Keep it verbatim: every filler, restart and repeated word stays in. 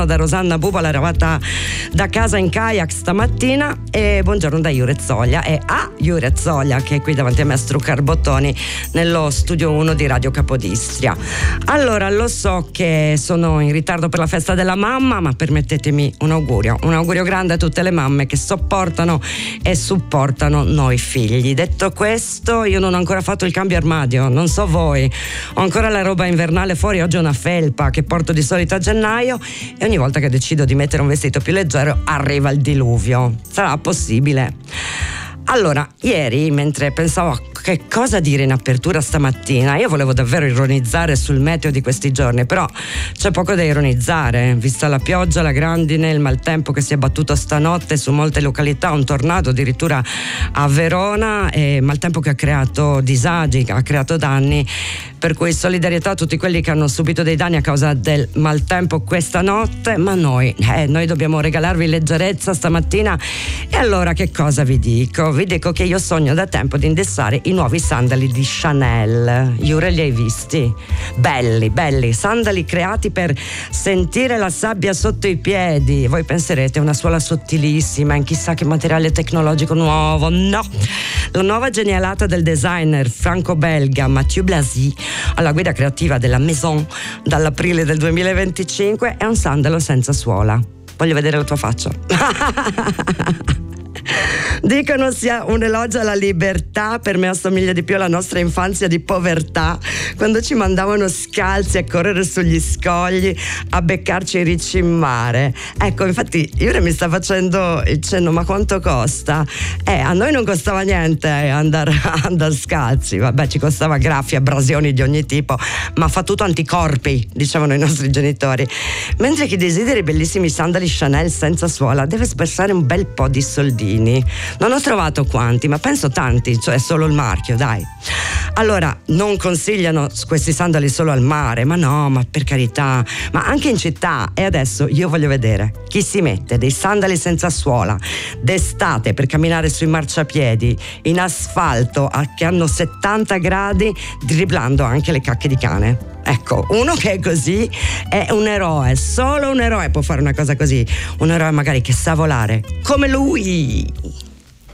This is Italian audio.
da Rosanna Bubola, arrivata da casa in kayak stamattina, e buongiorno da Iure Zoglia e a Iure Zoglia che è qui davanti a me a struccar bottoni nello studio uno di Radio Capodistria. Allora, lo so che sono in ritardo per la festa della mamma, ma permettetemi un augurio, un augurio grande a tutte le mamme che sopportano e supportano noi figli. Detto questo, io non ho ancora fatto il cambio armadio, non so voi, ho ancora la roba invernale fuori, oggi ho una felpa che porto di solito a gennaio e ogni volta che decido di mettere un vestito più leggero arriva il diluvio. Sarà possibile? Allora, ieri, mentre pensavo a che cosa dire in apertura stamattina, io volevo davvero ironizzare sul meteo di questi giorni, però c'è poco da ironizzare, vista la pioggia, la grandine, il maltempo che si è battuto stanotte su molte località, un tornado addirittura a Verona, e maltempo che ha creato disagi, che ha creato danni, per cui solidarietà a tutti quelli che hanno subito dei danni a causa del maltempo questa notte, ma noi, eh, noi dobbiamo regalarvi leggerezza stamattina. E allora che cosa vi dico? Vi dico che io sogno da tempo di indossare i nuovi sandali di Chanel. Iure, li hai visti? Belli, belli, sandali creati per sentire la sabbia sotto i piedi. Voi penserete una suola sottilissima in chissà che materiale tecnologico nuovo. No, la nuova genialata del designer franco-belga Mathieu Blazy, alla guida creativa della Maison dall'aprile del duemilaventicinque, è un sandalo senza suola. Voglio vedere la tua faccia. Dicono sia un elogio alla libertà, per me assomiglia di più alla nostra infanzia di povertà, quando ci mandavano scalzi a correre sugli scogli, a beccarci i ricci in mare. Ecco, infatti Iure mi sta facendo il cenno, ma quanto costa? Eh, a noi non costava niente andare, andare scalzi, vabbè, ci costava graffi, abrasioni di ogni tipo, ma fa tutto anticorpi, dicevano i nostri genitori. Mentre chi desidera i bellissimi sandali Chanel senza suola deve spersare un bel po' di soldini. Non ho trovato quanti, ma penso tanti, cioè solo il marchio, dai. Allora, non consigliano questi sandali solo al mare, ma no, ma per carità, ma anche in città. E adesso io voglio vedere chi si mette dei sandali senza suola d'estate per camminare sui marciapiedi in asfalto a, che hanno settanta gradi, dribblando anche le cacche di cane. Ecco, uno che è così è un eroe, solo un eroe può fare una cosa così, un eroe magari che sa volare come lui.